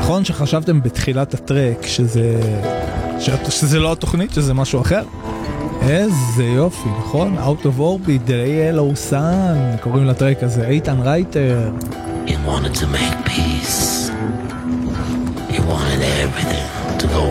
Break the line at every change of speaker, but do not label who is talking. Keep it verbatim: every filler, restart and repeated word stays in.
נכון שחשבתם בתחילת הטרק שזה, שזה לא התוכנית, שזה משהו אחר? איזה יופי, נכון? Out of Orbit, The Yellow Sun, קוראים לטרק הזה, איתן רייטר.
He wanted to make peace. He wanted everything to go